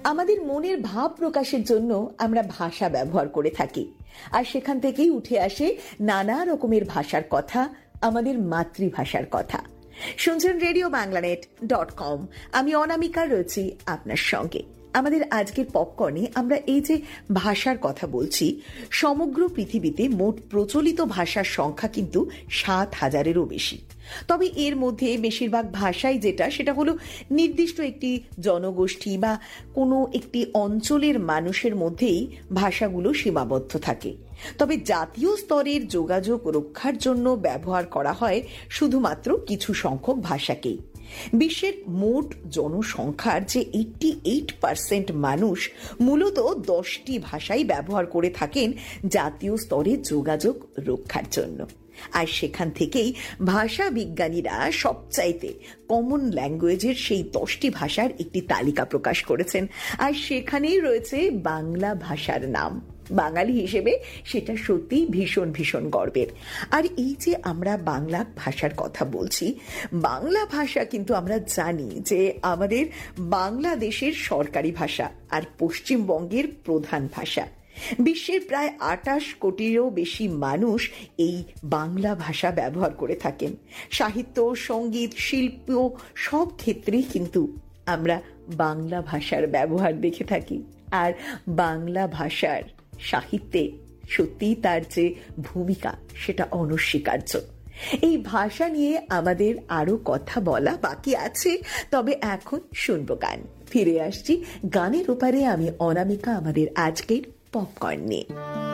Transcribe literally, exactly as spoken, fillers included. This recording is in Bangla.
আমাদের মনের ভাব প্রকাশের জন্য আমরা ভাষা ব্যবহার করে থাকি, আর সেখান থেকেই উঠে আসে নানা রকমের ভাষার কথা, আমাদের মাতৃভাষার কথা। শুনছেন রেডিও বাংলানেট ডট কম। আমি অনামিকা রয়েছি আপনার সঙ্গে। আমাদের আজকের পপকর্নে আমরা এই যে ভাষার কথা বলছি, সমগ্র পৃথিবীতে মোট প্রচলিত ভাষার সংখ্যা কিন্তু সাত হাজারেরও বেশি। তবে এর মধ্যে বেশিরভাগ ভাষাই যেটা সেটা হলো নির্দিষ্ট একটি জনগোষ্ঠী বা কোনো একটি অঞ্চলের মানুষের মধ্যেই ভাষাগুলো সীমাবদ্ধ থাকে। তবে জাতীয় স্তরের যোগাযোগ রক্ষার জন্য ব্যবহার করা হয় শুধুমাত্র কিছু সংখ্যক ভাষাকেই। বিশ্বের মোট জনসংখ্যার যে এইটটি এইট পার্সেন্ট মানুষ মূলত দশটি ভাষাই ব্যবহার করে থাকেন জাতীয় স্তরে যোগাযোগ রক্ষার জন্য। আর সেখান থেকেই ভাষা বিজ্ঞানীরা সবচাইতে কমন ল্যাঙ্গুয়েজের সেই দশটি ভাষার একটি তালিকা প্রকাশ করেছেন, আর সেখানেই রয়েছে বাংলা ভাষার নাম। বাঙালি হিসেবে সেটা সত্যিই ভীষণ ভীষণ গর্বের। আর এই যে আমরা বাংলা ভাষার কথা বলছি, বাংলা ভাষা কিন্তু আমরা জানি যে আমাদের বাংলাদেশের সরকারি ভাষা আর পশ্চিমবঙ্গের প্রধান ভাষা। বিশ্বের প্রায় আটাশ কোটিরও বেশি মানুষ এই বাংলা ভাষা ব্যবহার করে থাকেন। সাহিত্য, সঙ্গীত, শিল্প সব ক্ষেত্রেই কিন্তু আমরা বাংলা ভাষার ব্যবহার দেখে থাকি। আর বাংলা ভাষার সাহিত্যে সত্যিই তার যে ভূমিকা সেটা অনস্বীকার্য। এই ভাষা নিয়ে আমাদের আরো কথা বলা বাকি আছে, তবে এখন শুনবো গান। ফিরে আসছি গানের ওপারে আমি অনামিকা আমাদের আজকের পপকর্ন নিয়ে।